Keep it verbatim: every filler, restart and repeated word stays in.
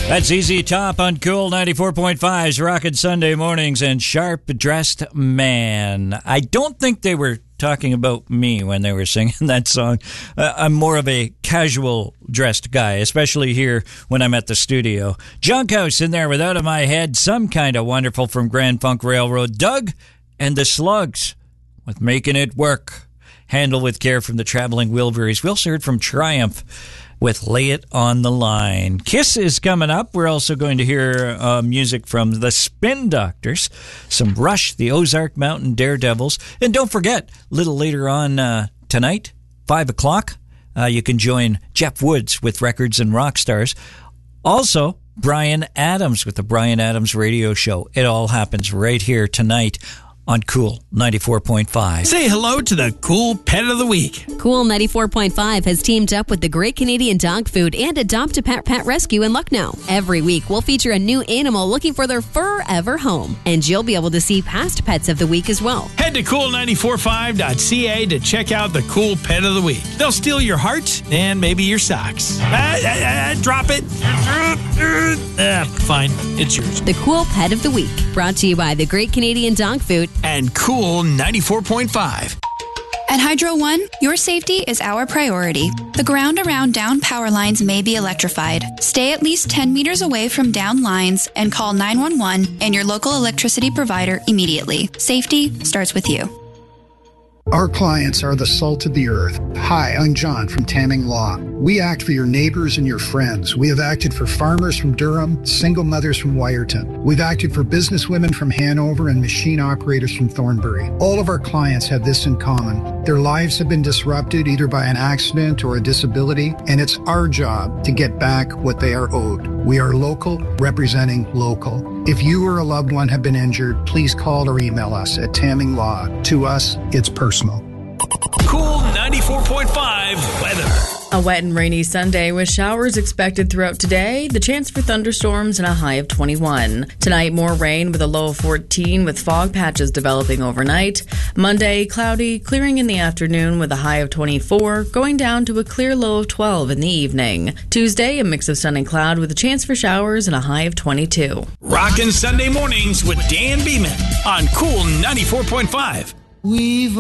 That's Z Z Top on Cool ninety-four point five's Rockin' Sunday Mornings and Sharp Dressed Man. I don't think they were talking about me when they were singing that song. Uh, I'm more of a casual dressed guy, especially here when I'm at the studio. Junk House in there with Out of My Head, Some Kind of Wonderful from Grand Funk Railroad. Doug and the Slugs with Making It Work. Handle with Care from the Traveling Wilburys. We also heard from Triumph with Lay It on the Line. Kiss is coming up. We're also going to hear uh, music from the Spin Doctors, some Rush, the Ozark Mountain Daredevils, and don't forget, a little later on uh, tonight, five o'clock, uh, you can join Jeff Woods with Records and Rock Stars. Also, Brian Adams with the Brian Adams Radio Show. It all happens right here tonight on Cool ninety-four point five. Say hello to the Cool Pet of the Week. Cool ninety-four point five has teamed up with the Great Canadian Dog Food and Adopt a Pet Pet Rescue in Lucknow. Every week, we'll feature a new animal looking for their forever home. And you'll be able to see past pets of the week as well. Head to cool nine four five dot c a to check out the Cool Pet of the Week. They'll steal your heart and maybe your socks. Ah, ah, ah, drop it. Ah, fine, it's yours. The Cool Pet of the Week, brought to you by the Great Canadian Dog Food and Cool ninety-four point five. At Hydro One, your safety is our priority. The ground around down power lines may be electrified. Stay at least ten meters away from down lines and call nine one one and your local electricity provider immediately. Safety starts with you. Our clients are the salt of the earth. Hi, I'm John from Tamming Law. We act for your neighbors and your friends. We have acted for farmers from Durham, single mothers from Wyerton. We've acted for businesswomen from Hanover and machine operators from Thornbury. All of our clients have this in common. Their lives have been disrupted either by an accident or a disability, and it's our job to get back what they are owed. We are local, representing local. If you or a loved one have been injured, please call or email us at Tamming Law. To us, it's personal. Cool ninety-four point five weather. A wet and rainy Sunday with showers expected throughout today. The chance for thunderstorms and a high of twenty-one. Tonight, more rain with a low of fourteen with fog patches developing overnight. Monday, cloudy, clearing in the afternoon with a high of twenty-four, going down to a clear low of twelve in the evening. Tuesday, a mix of sun and cloud with a chance for showers and a high of twenty-two. Rockin' Sunday Mornings with Dan Beeman on Cool ninety-four point five. We've